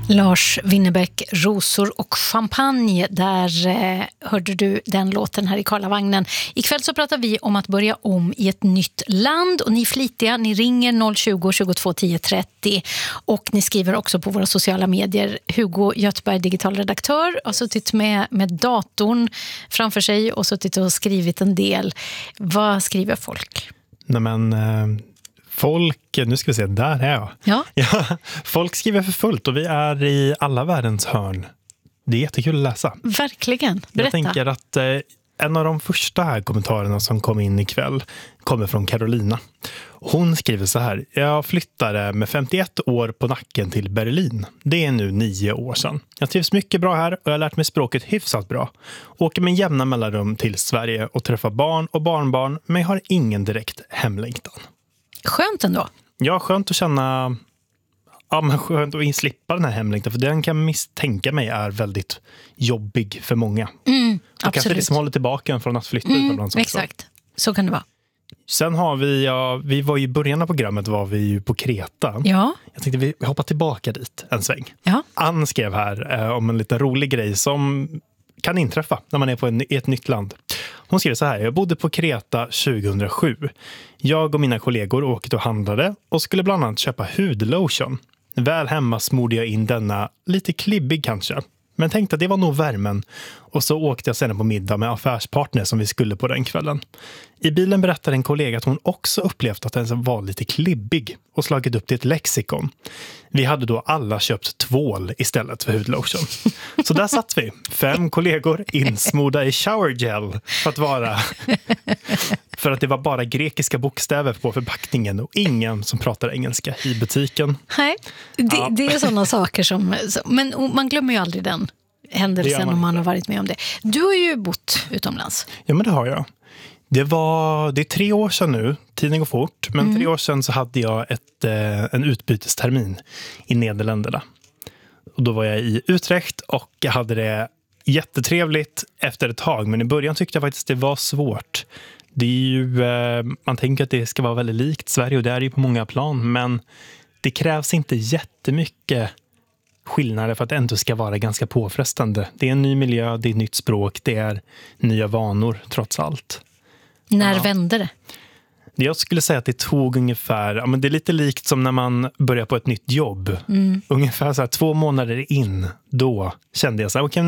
Lars Winnerbäck, Rosor och champagne. Där hörde du den låten här i Karlavagnen. Ikväll så pratar vi om att börja om i ett nytt land. Och ni är flitiga, ni ringer 020 22 10 30. Och ni skriver också på våra sociala medier. Hugo Göthberg, digital redaktör, har suttit med datorn framför sig och suttit och skrivit en del. Vad skriver folk? Nej men... Folk, nu ska vi se, där är jag. Ja, folk skriver för fullt och vi är i alla världens hörn. Det är jättekul att läsa. Verkligen, berätta. Jag tänker att en av de första här kommentarerna som kom in ikväll kommer från Carolina. Hon skriver så här: jag flyttade med 51 år på nacken till Berlin. Det är nu 9 år sedan. Jag trivs mycket bra här och jag har lärt mig språket hyfsat bra. Åker med jämna mellanrum till Sverige och träffar barn och barnbarn, men jag har ingen direkt hemlängtan. Skönt ändå. Ja, skönt att känna... Ja, men skönt att slippa den här hemlängtan. För den kan misstänka mig är väldigt jobbig för många. Och kanske det som håller tillbaka från att flytta utomlands också. Exakt, så kan det vara. Sen har vi var ju i början av programmet var vi ju på Kreta. Ja. Jag tänkte vi hoppar tillbaka dit en sväng. Ja. Ann skrev här om en liten rolig grej som kan inträffa när man är i ett nytt land. Hon skrev så här: jag bodde på Kreta 2007. Jag och mina kollegor åkte och handlade och skulle bland annat köpa hudlotion. Väl hemma smorde jag in denna, lite klibbig kanske. Men tänkte att det var nog värmen. Och så åkte jag sedan på middag med affärspartner som vi skulle på den kvällen. I bilen berättade en kollega att hon också upplevt att den var lite klibbig och slagit upp till ett lexikon. Vi hade då alla köpt tvål istället för hudlotion. Så där satt vi, 5 kollegor insmorda i showergel för att det var bara grekiska bokstäver på förpackningen och ingen som pratar engelska i butiken. Nej, det är sådana saker som... Men man glömmer ju aldrig den händelsen om man har varit med om det. Du har ju bott utomlands. Ja, men det har jag. Det är 3 år sedan nu. Tiden går fort. Men 3 år sedan så hade jag en utbytestermin i Nederländerna. Och då var jag i Utrecht och jag hade det jättetrevligt efter ett tag. Men i början tyckte jag faktiskt det var svårt. Det är ju, man tänker att det ska vara väldigt likt Sverige och det är ju på många plan. Men det krävs inte jättemycket skillnader för att det ändå ska vara ganska påfrestande. Det är en ny miljö, det är ett nytt språk, det är nya vanor trots allt. När vände det? Jag skulle säga att det tog ungefär, men det är lite likt som när man börjar på ett nytt jobb. Ungefär så här 2 månader in, då kände jag så här, okej,